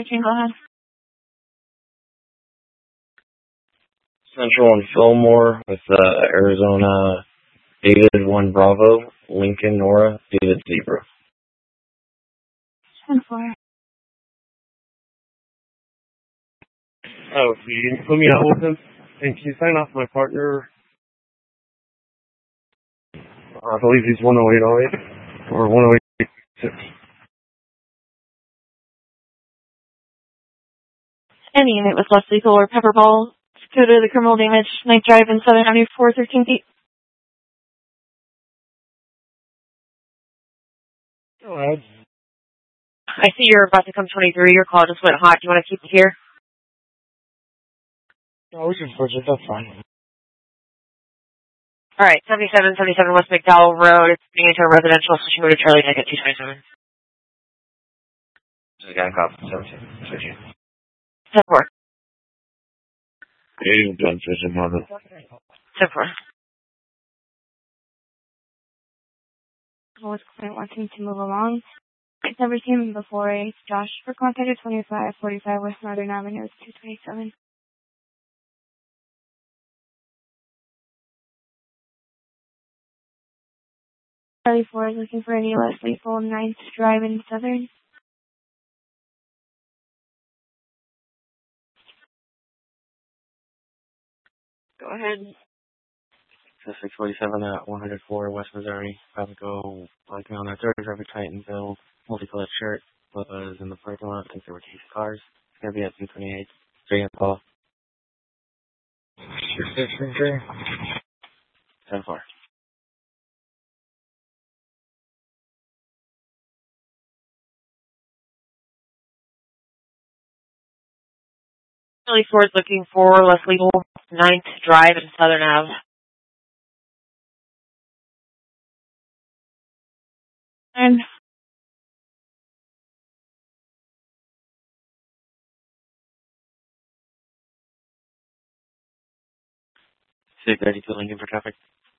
searching. Go ahead. Central and Fillmore with Arizona, David 1 Bravo, Lincoln Nora, David Zebra. 10-4. Oh, so you can put me out with him? And can you sign off my partner? I believe he's 10808 or 108.6. Any unit with less lethal or pepper ball to go to the criminal damage, Night Drive in Southern Avenue 413 feet. Go ahead. I see you're about to come 23. Your call just went hot. Do you want to keep it here? No, we can switch it. That's fine. All right, 7777 West McDowell Road. It's being into a residential, so she moved to Charlie Ticket 227. This is a guy cop 17. Switching. 10-4. Hey, done switching on it. 10-4. With client wanting to move along. I've never seen him before. It's Josh for contact at 2545 West Northern Avenue. It's 227. Charlie 4 is looking for any less lethal 9th Drive in Southern. Go ahead. 647 at 104 West Missouri. About to go biking on their third traffic Titanville. Multicolored shirt. Both was in the parking lot. I think they were chasing cars. It's going to be at 228. Straight up call. 10-4. Charlie 4 is looking for less legal 9th Drive in Southern Ave. And 632 Lincoln for traffic.